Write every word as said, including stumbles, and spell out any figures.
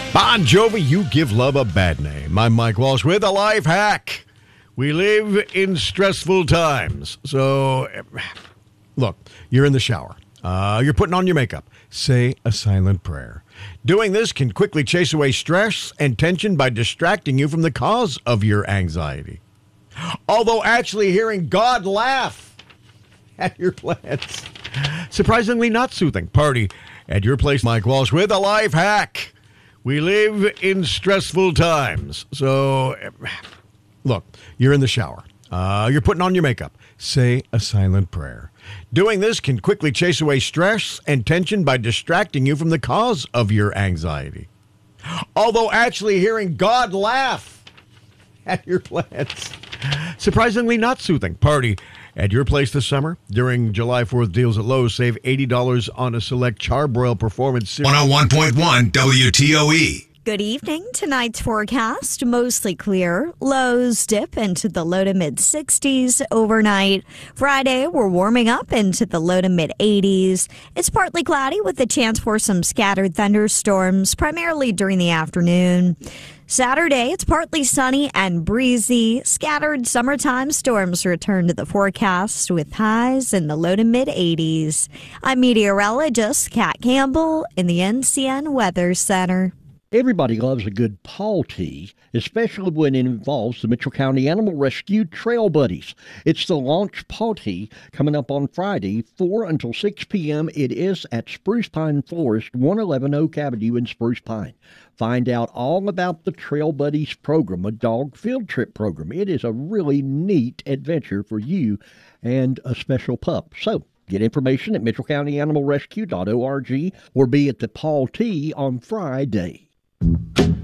Bon Jovi, you give love a bad name. I'm Mike Walsh with a life hack. We live in stressful times. So, look, you're in the shower. Uh, you're putting on your makeup. Say a silent prayer. Doing this can quickly chase away stress and tension by distracting you from the cause of your anxiety. Although actually hearing God laugh at your plans, surprisingly not soothing. Party at your place. Mike Walsh with a life hack. We live in stressful times. So, look, you're in the shower. Uh, you're putting on your makeup. Say a silent prayer. Doing this can quickly chase away stress and tension by distracting you from the cause of your anxiety. Although actually hearing God laugh at your plans, surprisingly not soothing. Party at your place this summer. During July fourth deals at Lowe's, save eighty dollars on a select Charbroil Performance Series. one oh one point one W T O E. Good evening. Tonight's forecast, mostly clear. Lows dip into the low to mid sixties overnight. Friday, we're warming up into the low to mid eighties. It's partly cloudy with a chance for some scattered thunderstorms, primarily during the afternoon. Saturday, it's partly sunny and breezy. Scattered summertime storms return to the forecast with highs in the low to mid eighties. I'm meteorologist Kat Campbell in the N C N Weather Center. Everybody loves a good Paul Tea, especially when it involves the Mitchell County Animal Rescue Trail Buddies. It's the launch Paul Tea coming up on Friday, four until six p.m. It is at Spruce Pine Florist, one eleven Oak Avenue in Spruce Pine. Find out all about the Trail Buddies program, a dog field trip program. It is a really neat adventure for you and a special pup. So, get information at mitchell county animal rescue dot org or be at the Paul Tea on Friday.